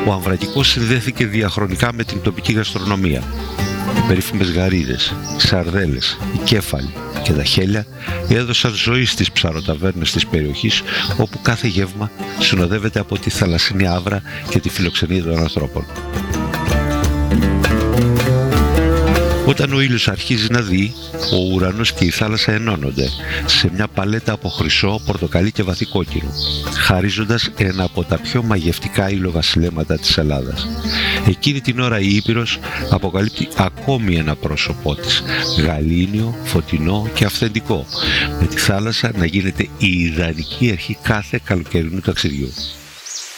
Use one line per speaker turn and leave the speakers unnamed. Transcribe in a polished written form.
Ο Αμβρακικός συνδέθηκε διαχρονικά με την τοπική γαστρονομία. Οι περίφημες γαρίδες, οι σαρδέλες, οι κέφαλοι και τα χέλια έδωσαν ζωή στις ψαροταβέρνες της περιοχής, όπου κάθε γεύμα συνοδεύεται από τη θαλασσινή άβρα και τη φιλοξενία των ανθρώπων. Όταν ο ήλιος αρχίζει να δει, ο ουρανός και η θάλασσα ενώνονται σε μια παλέτα από χρυσό, πορτοκαλί και βαθύ κόκκινο, χαρίζοντας ένα από τα πιο μαγευτικά υλοβασιλέματα της Ελλάδας. Εκείνη την ώρα η Ήπειρος αποκαλύπτει ακόμη ένα πρόσωπό της, γαλήνιο, φωτεινό και αυθεντικό, με τη θάλασσα να γίνεται η ιδανική αρχή κάθε καλοκαιρινού ταξιδιού.